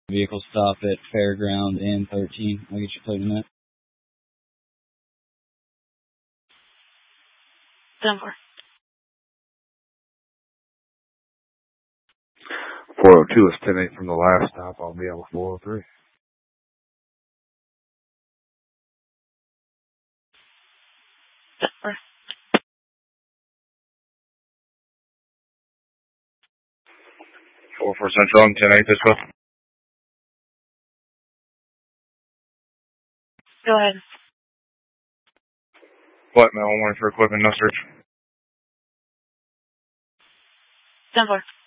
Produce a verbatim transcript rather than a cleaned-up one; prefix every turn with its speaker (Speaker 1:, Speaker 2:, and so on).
Speaker 1: Vehicle stop at Fairground and thirteen. I'll get you plate in that.
Speaker 2: ten four.
Speaker 3: four oh two is ten eight from the last stop. I'll be able four oh three.
Speaker 2: ten four.
Speaker 3: four four Central and ten eight this way.
Speaker 2: Go ahead.
Speaker 3: What, man? Warning for equipment, no search.
Speaker 2: ten four.